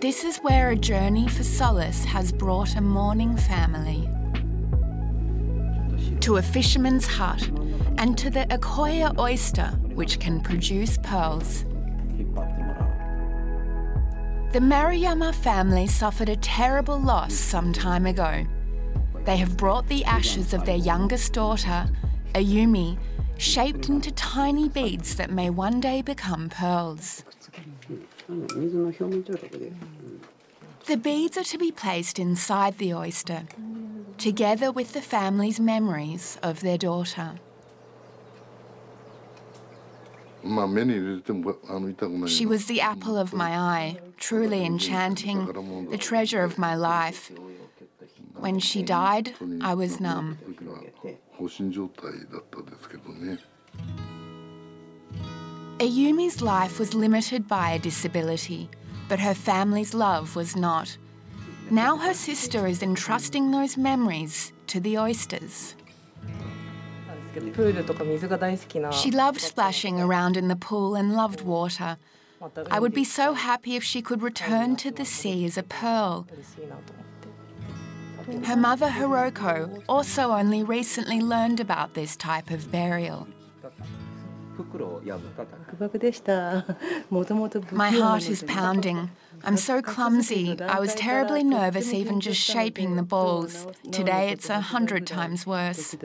This is where a journey for solace has brought a mourning family. To a fisherman's hut and to the Akoya oyster, which can produce pearls. The Maruyama family suffered a terrible loss some time ago. They have brought the ashes of their youngest daughter, Ayumi, shaped into tiny beads that may one day become pearls. The beads are to be placed inside the oyster, together with the family's memories of their daughter. She was the apple of my eye, truly enchanting, the treasure of my life. When she died, I was numb. Ayumi's life was limited by a disability, but her family's love was not. Now her sister is entrusting those memories to the oysters. She loved splashing around in the pool and loved water. I would be so happy if she could return to the sea as a pearl. Her mother, Hiroko, also only recently learned about this type of burial. My heart is pounding. I'm so clumsy. I was terribly nervous even just shaping the balls. Today it's 100 times worse.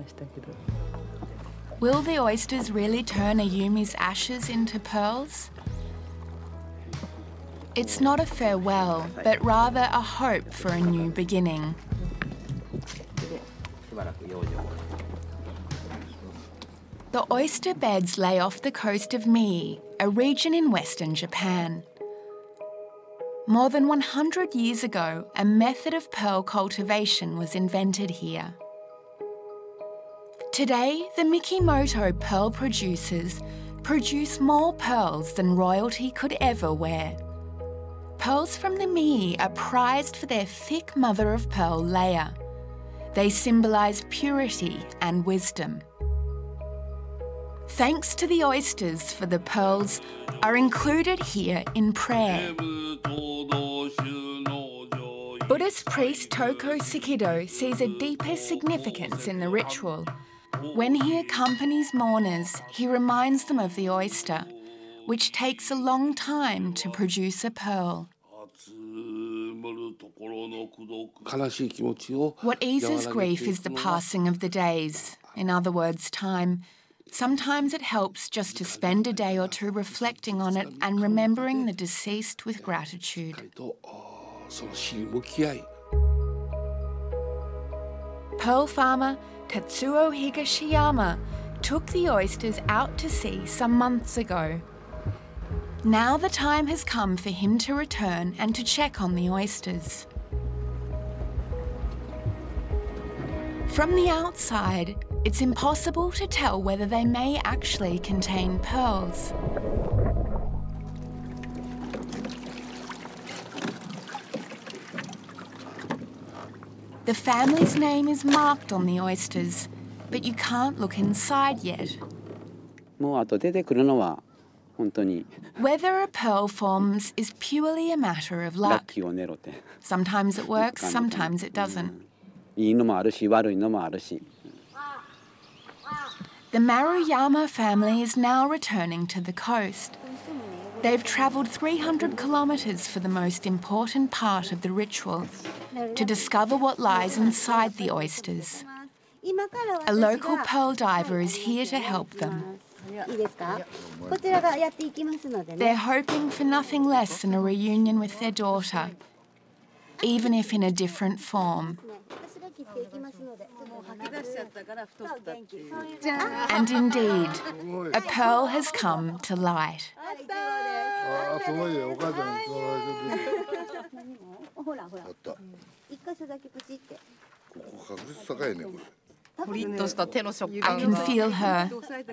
Will the oysters really turn Ayumi's ashes into pearls? It's not a farewell, but rather a hope for a new beginning. The oyster beds lay off the coast of Mie, a region in western Japan. More than 100 years ago, a method of pearl cultivation was invented here. Today, the Mikimoto pearl producers produce more pearls than royalty could ever wear. Pearls from the Mie are prized for their thick mother-of-pearl layer. They symbolise purity and wisdom. Thanks to the oysters for the pearls are included here in prayer. Buddhist priest Toko Sikido sees a deeper significance in the ritual. When he accompanies mourners, he reminds them of the oyster, which takes a long time to produce a pearl. What eases grief is the passing of the days, in other words, time. Sometimes it helps just to spend a day or two reflecting on it and remembering the deceased with gratitude. Pearl farmer Tatsuo Higashiyama took the oysters out to sea some months ago. Now the time has come for him to return and to check on the oysters. From the outside, it's impossible to tell whether they may actually contain pearls. The family's name is marked on the oysters, but you can't look inside yet. Whether a pearl forms is purely a matter of luck. Sometimes it works, sometimes it doesn't. The Maruyama family is now returning to the coast. They've travelled 300 kilometres for the most important part of the ritual, to discover what lies inside the oysters. A local pearl diver is here to help them. They're hoping for nothing less than a reunion with their daughter, even if in a different form. And indeed, a pearl has come to light. I can feel her.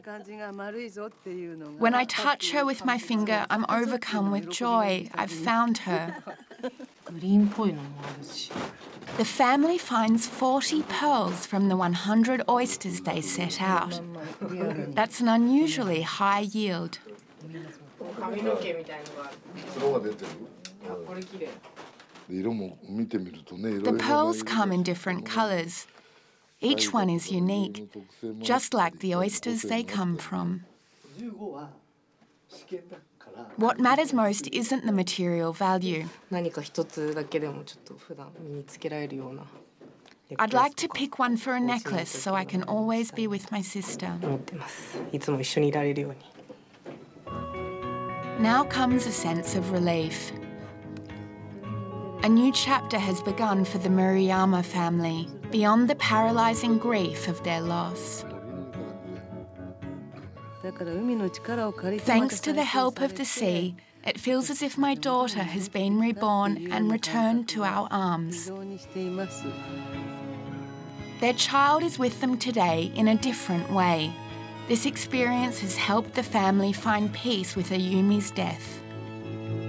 When I touch her with my finger, I'm overcome with joy. I've found her. The family finds 40 pearls from the 100 oysters they set out. That's an unusually high yield. The pearls come in different colours. Each one is unique, just like the oysters they come from. What matters most isn't the material value. I'd like to pick one for a necklace so I can always be with my sister. Now comes a sense of relief. A new chapter has begun for the Murayama family, beyond the paralysing grief of their loss. Thanks to the help of the sea, it feels as if my daughter has been reborn and returned to our arms. Their child is with them today in a different way. This experience has helped the family find peace with Ayumi's death.